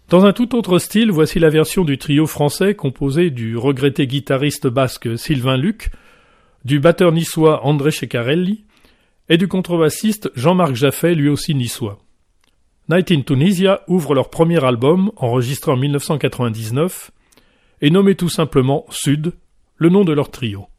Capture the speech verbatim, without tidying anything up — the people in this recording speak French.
Dans un tout autre style, voici la version du trio français composé du regretté guitariste basque Sylvain Luc, du batteur niçois André Ceccarelli et du contrebassiste Jean-Marc Jaffet, lui aussi niçois. Night in Tunisia ouvre leur premier album, enregistré en mille neuf cent quatre-vingt-dix-neuf, et nommé tout simplement Sud, le nom de leur trio.